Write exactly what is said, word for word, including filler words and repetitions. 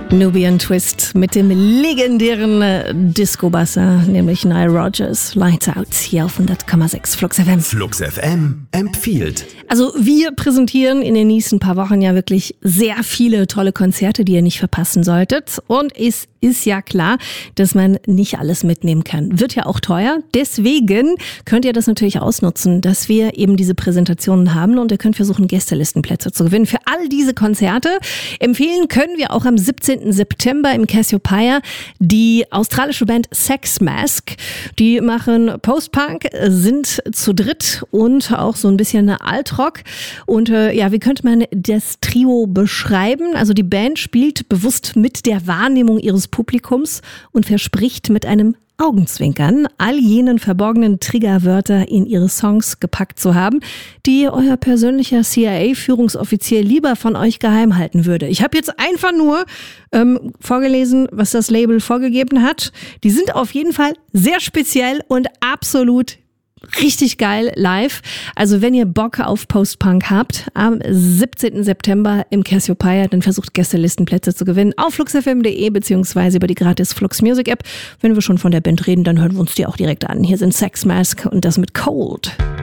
Nubian Twist mit dem legendären Disco-Basser, nämlich Nile Rodgers. Lights Out hier auf hundert Komma sechs Flux F M. Flux F M empfiehlt. Also wir präsentieren in den nächsten paar Wochen ja wirklich sehr viele tolle Konzerte, die ihr nicht verpassen solltet. Und es ist ja klar, dass man nicht alles mitnehmen kann. Wird ja auch teuer. Deswegen könnt ihr das natürlich ausnutzen, dass wir eben diese Präsentationen haben und ihr könnt versuchen, Gästelistenplätze zu gewinnen. Für all diese Konzerte empfehlen können wir auch am siebzehnten September im Cassiopeia die australische Band Sex Mask. Die machen Post-Punk, sind zu dritt und auch so ein bisschen Altrock. Und äh, ja, wie könnte man das Trio beschreiben? Also die Band spielt bewusst mit der Wahrnehmung ihres Publikums und verspricht mit einem Augenzwinkern all jenen verborgenen Triggerwörter in ihre Songs gepackt zu haben, die euer persönlicher C I A-Führungsoffizier lieber von euch geheim halten würde. Ich habe jetzt einfach nur ähm, vorgelesen, was das Label vorgegeben hat. Die sind auf jeden Fall sehr speziell und absolut richtig geil live. Also wenn ihr Bock auf Post-Punk habt, am siebzehnten September im Cassiopeia, dann versucht Gästelistenplätze zu gewinnen auf fluxfm punkt de beziehungsweise über die gratis Flux Music App. Wenn wir schon von der Band reden, dann hören wir uns die auch direkt an. Hier sind Sex Mask und das mit Cold.